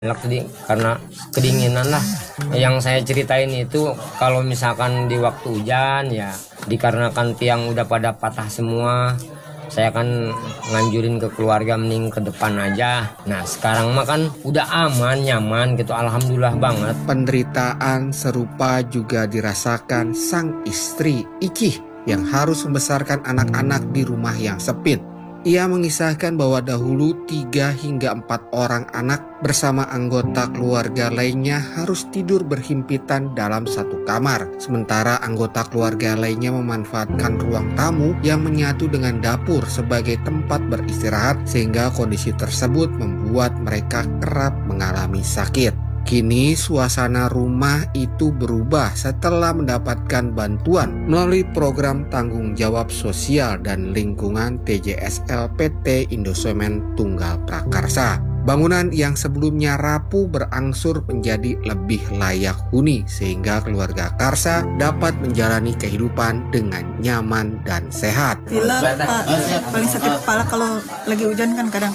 Karena kedinginan lah. Yang saya ceritain itu kalau misalkan di waktu hujan ya dikarenakan tiang udah pada patah semua, saya kan nganjurin ke keluarga mending ke depan aja. Nah sekarang mah kan udah aman, nyaman gitu, alhamdulillah banget. Penderitaan serupa juga dirasakan sang istri Ikih yang harus membesarkan anak-anak di rumah yang sempit. Ia mengisahkan bahwa dahulu 3 hingga 4 orang anak bersama anggota keluarga lainnya harus tidur berhimpitan dalam satu kamar. Sementara anggota keluarga lainnya memanfaatkan ruang tamu yang menyatu dengan dapur sebagai tempat beristirahat, sehingga kondisi tersebut membuat mereka kerap mengalami sakit. Kini suasana rumah itu berubah setelah mendapatkan bantuan melalui program tanggung jawab sosial dan lingkungan TJSL PT Indosemen Tunggal Prakarsa. Bangunan yang sebelumnya rapuh berangsur menjadi lebih layak huni sehingga keluarga Karsa dapat menjalani kehidupan dengan nyaman dan sehat. Pilek Pak, paling sakit kepala kalau lagi hujan kan kadang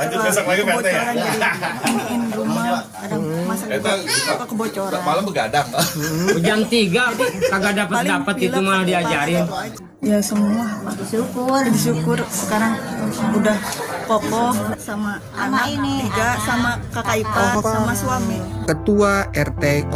kebocoran jadi iniin rumah, kadang masa kebocoran. Malam begadang. Jam 3 kagak dapat itu malah diajarin. Ya semua bersyukur sekarang udah kokoh sama anak ini 3 sama kakak ipar sama suami. Ketua RT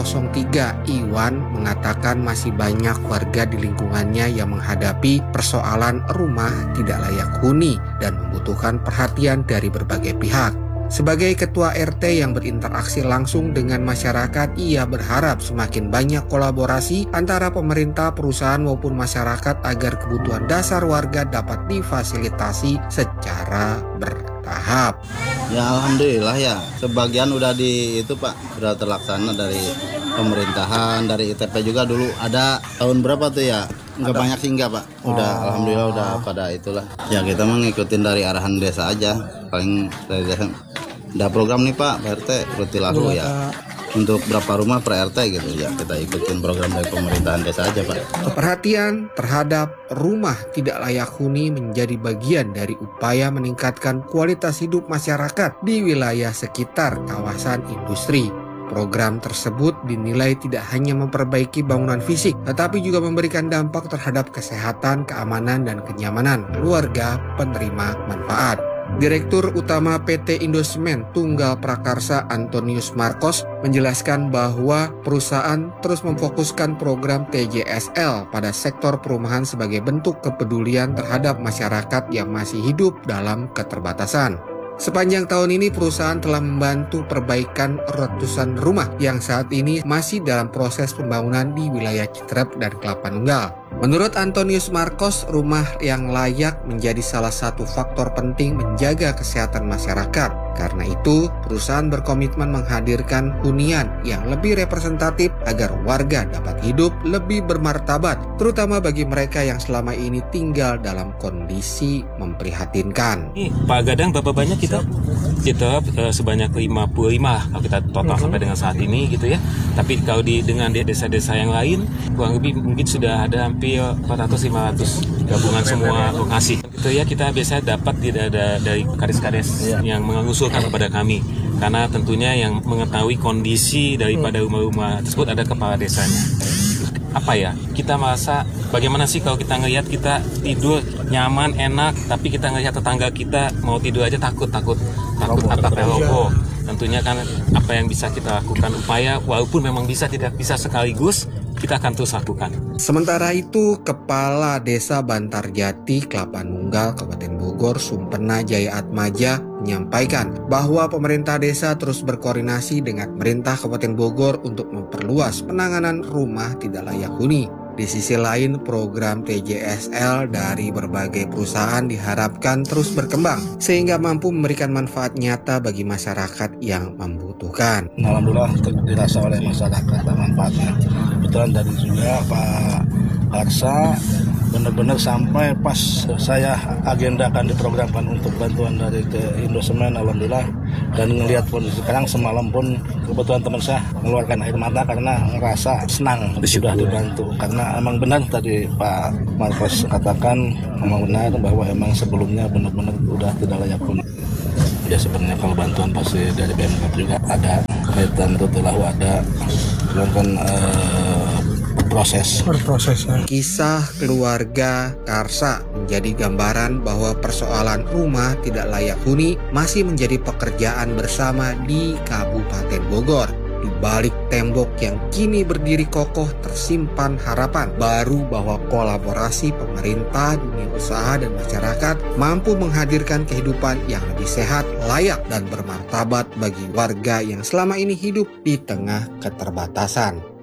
03 Iwan mengatakan masih banyak warga di lingkungannya yang menghadapi persoalan rumah tidak layak huni dan membutuhkan perhatian dari berbagai pihak. Sebagai ketua RT yang berinteraksi langsung dengan masyarakat, ia berharap semakin banyak kolaborasi antara pemerintah, perusahaan maupun masyarakat agar kebutuhan dasar warga dapat difasilitasi secara bertahap. Ya alhamdulillah ya, sebagian udah sudah terlaksana dari pemerintahan, dari ITP juga dulu ada tahun berapa tuh ya? Nggak banyak sih enggak Pak, udah alhamdulillah udah pada itulah. Ya kita mengikutin dari arahan desa aja, paling dari desa. Ada program nih Pak RT Ruti Lahu ya, untuk berapa rumah per RT gitu ya, kita ikutin program dari pemerintahan desa aja Pak. Perhatian terhadap rumah tidak layak huni menjadi bagian dari upaya meningkatkan kualitas hidup masyarakat di wilayah sekitar kawasan industri. Program tersebut dinilai tidak hanya memperbaiki bangunan fisik, tetapi juga memberikan dampak terhadap kesehatan, keamanan, dan kenyamanan keluarga penerima manfaat. Direktur Utama PT Indosemen Tunggal Prakarsa Antonius Marcos menjelaskan bahwa perusahaan terus memfokuskan program TJSL pada sektor perumahan sebagai bentuk kepedulian terhadap masyarakat yang masih hidup dalam keterbatasan. Sepanjang tahun ini perusahaan telah membantu perbaikan ratusan rumah yang saat ini masih dalam proses pembangunan di wilayah Citrep dan Kelapa Nunggal. Menurut Antonius Marcos, rumah yang layak menjadi salah satu faktor penting menjaga kesehatan masyarakat. Karena itu, perusahaan berkomitmen menghadirkan hunian yang lebih representatif agar warga dapat hidup lebih bermartabat, terutama bagi mereka yang selama ini tinggal dalam kondisi memprihatinkan. Pak Gadang, berapa banyak kita sebanyak 55 kalau kita total sampai dengan saat ini gitu ya. Tapi kalau dengan desa-desa yang lain kurang lebih mungkin sudah ada hampir 400-500 gabungan semua lokasi. Itu ya, kita biasanya dapat dari kades-kades yang mengusulkan kepada kami, karena tentunya yang mengetahui kondisi daripada rumah-rumah tersebut ada kepala desanya. Apa ya, kita merasa bagaimana sih kalau kita ngelihat kita tidur nyaman, enak, tapi kita ngelihat tetangga kita mau tidur aja takut atapnya roboh. Tentunya kan apa yang bisa kita lakukan, upaya walaupun memang tidak bisa sekaligus, kita akan terus lakukan. Sementara itu, Kepala Desa Bantarjati, Kelapa Nunggal, Kabupaten Bogor, Sumpena Jaya Atmaja menyampaikan bahwa pemerintah desa terus berkoordinasi dengan pemerintah Kabupaten Bogor untuk memperluas penanganan rumah tidak layak huni. Di sisi lain, program TJSL dari berbagai perusahaan diharapkan terus berkembang sehingga mampu memberikan manfaat nyata bagi masyarakat yang membutuhkan. Alhamdulillah dirasa oleh masyarakat manfaatnya. Kebetulan dari juga Pak Karsa benar-benar sampai pas saya agendakan diprogramkan untuk bantuan dari Indosemen, alhamdulillah. Dan ngelihat kondisi sekarang semalam pun kebetulan teman saya mengeluarkan air mata karena ngerasa senang sudah dibantu. Karena emang benar tadi Pak Marcos katakan, memang benar bahwa emang sebelumnya benar-benar udah tidak layak huni. Ya sebenarnya kalau bantuan pasti dari Pemkab juga ada, kaitan Tutelahu ada, cuman kan berproses. Kisah keluarga Karsa menjadi gambaran bahwa persoalan rumah tidak layak huni masih menjadi pekerjaan bersama di Kabupaten Bogor. Di balik tembok yang kini berdiri kokoh tersimpan harapan baru bahwa kolaborasi pemerintah, dunia usaha, dan masyarakat mampu menghadirkan kehidupan yang lebih sehat, layak, dan bermartabat bagi warga yang selama ini hidup di tengah keterbatasan.